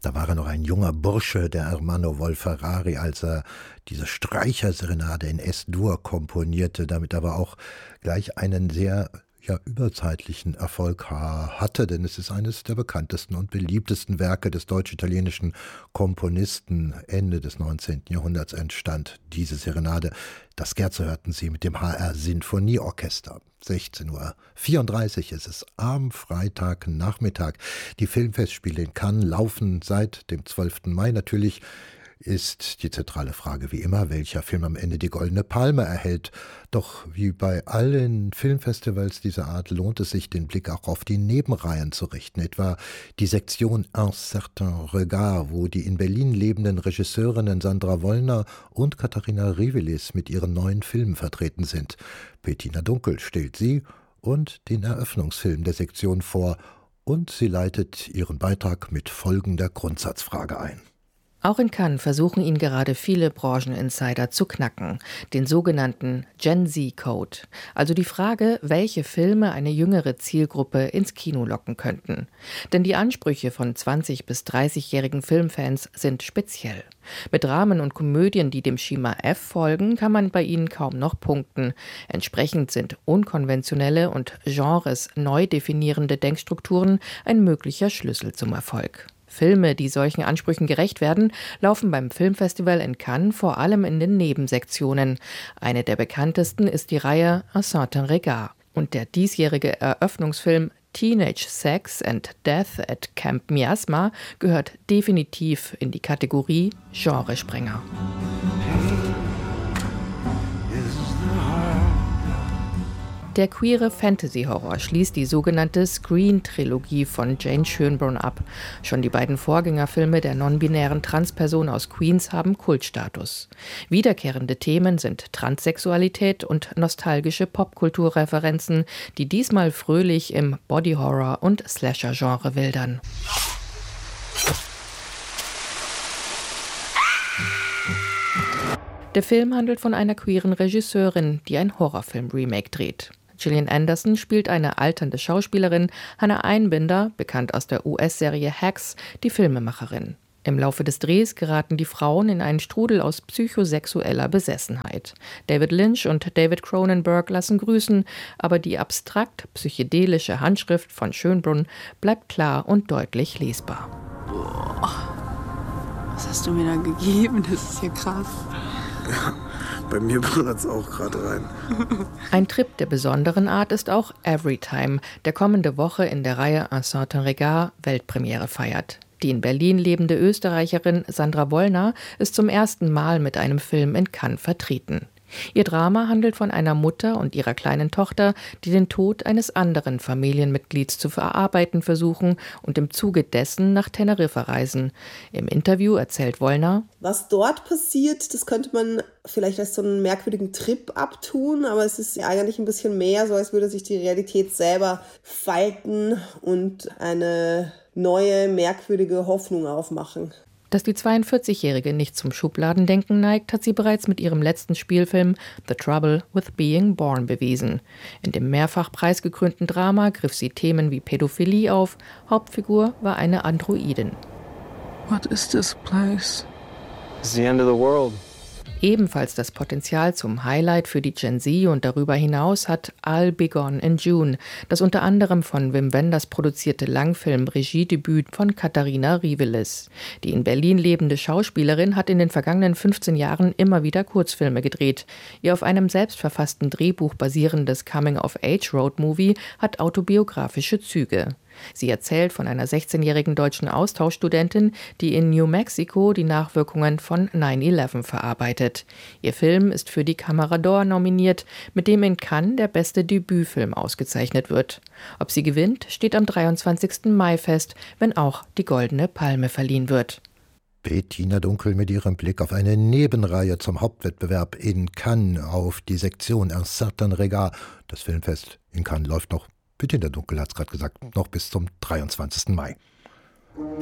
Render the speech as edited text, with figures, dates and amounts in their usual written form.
Da war er noch ein junger Bursche, der Ermanno Wolf-Ferrari, als er diese Streicherserenade in S-Dur komponierte, damit aber auch gleich einen sehr überzeitlichen Erfolg hatte, denn es ist eines der bekanntesten und beliebtesten Werke des deutsch-italienischen Komponisten. Ende des 19. Jahrhunderts entstand diese Serenade. Das Scherzo hörten Sie mit dem HR Sinfonieorchester. 16:34 Uhr ist es am Freitagnachmittag. Die Filmfestspiele in Cannes laufen seit dem 12. Mai. Natürlich ist die zentrale Frage wie immer, welcher Film am Ende die Goldene Palme erhält. Doch wie bei allen Filmfestivals dieser Art lohnt es sich, den Blick auch auf die Nebenreihen zu richten. Etwa die Sektion Un certain regard, wo die in Berlin lebenden Regisseurinnen Sandra Wollner und Katharina Rivelis mit ihren neuen Filmen vertreten sind. Bettina Dunkel stellt sie und den Eröffnungsfilm der Sektion vor und sie leitet ihren Beitrag mit folgender Grundsatzfrage ein. Auch in Cannes versuchen ihn gerade viele Brancheninsider zu knacken, den sogenannten Gen Z-Code, also die Frage, welche Filme eine jüngere Zielgruppe ins Kino locken könnten. Denn die Ansprüche von 20- bis 30-jährigen Filmfans sind speziell. Mit Dramen und Komödien, die dem Schema F folgen, kann man bei ihnen kaum noch punkten. Entsprechend sind unkonventionelle und Genres neu definierende Denkstrukturen ein möglicher Schlüssel zum Erfolg. Filme, die solchen Ansprüchen gerecht werden, laufen beim Filmfestival in Cannes vor allem in den Nebensektionen. Eine der bekanntesten ist die Reihe Un certain regard. Und der diesjährige Eröffnungsfilm Teenage Sex and Death at Camp Miasma gehört definitiv in die Kategorie Genresprenger. Der queere Fantasy-Horror schließt die sogenannte Screen-Trilogie von Jane Schönbrunn ab. Schon die beiden Vorgängerfilme der non-binären Transperson aus Queens haben Kultstatus. Wiederkehrende Themen sind Transsexualität und nostalgische Popkulturreferenzen, die diesmal fröhlich im Body-Horror- und Slasher-Genre wildern. Der Film handelt von einer queeren Regisseurin, die ein Horrorfilm-Remake dreht. Gillian Anderson spielt eine alternde Schauspielerin, Hannah Einbinder, bekannt aus der US-Serie Hacks, die Filmemacherin. Im Laufe des Drehs geraten die Frauen in einen Strudel aus psychosexueller Besessenheit. David Lynch und David Cronenberg lassen grüßen, aber die abstrakt-psychedelische Handschrift von Schönbrunn bleibt klar und deutlich lesbar. Boah, was hast du mir da gegeben? Das ist ja krass. Ja, bei mir brennt es auch gerade rein. Ein Trip der besonderen Art ist auch Everytime, der kommende Woche in der Reihe Un certain regard Weltpremiere feiert. Die in Berlin lebende Österreicherin Sandra Wollner ist zum ersten Mal mit einem Film in Cannes vertreten. Ihr Drama handelt von einer Mutter und ihrer kleinen Tochter, die den Tod eines anderen Familienmitglieds zu verarbeiten versuchen und im Zuge dessen nach Teneriffa reisen. Im Interview erzählt Wollner: Was dort passiert, das könnte man vielleicht als so einen merkwürdigen Trip abtun, aber es ist eigentlich ein bisschen mehr, so als würde sich die Realität selber falten und eine neue, merkwürdige Hoffnung aufmachen. Dass die 42-Jährige nicht zum Schubladendenken neigt, hat sie bereits mit ihrem letzten Spielfilm The Trouble with Being Born bewiesen. In dem mehrfach preisgekrönten Drama griff sie Themen wie Pädophilie auf. Hauptfigur war eine Androidin. What is this place? It's the end of the world. Ebenfalls das Potenzial zum Highlight für die Gen Z und darüber hinaus hat I'll Be Gone in June, das unter anderem von Wim Wenders produzierte Langfilm-Regiedebüt von Katharina Rivelis. Die in Berlin lebende Schauspielerin hat in den vergangenen 15 Jahren immer wieder Kurzfilme gedreht. Ihr auf einem selbstverfassten Drehbuch basierendes Coming-of-Age-Road-Movie hat autobiografische Züge. Sie erzählt von einer 16-jährigen deutschen Austauschstudentin, die in New Mexico die Nachwirkungen von 9/11 verarbeitet. Ihr Film ist für die Camera d'Or nominiert, mit dem in Cannes der beste Debütfilm ausgezeichnet wird. Ob sie gewinnt, steht am 23. Mai fest, wenn auch die Goldene Palme verliehen wird. Bettina Dunkel mit ihrem Blick auf eine Nebenreihe zum Hauptwettbewerb in Cannes, auf die Sektion Un certain regard. Das Filmfest in Cannes läuft noch, Bettina Dunkel hat es gerade gesagt, noch bis zum 23. Mai.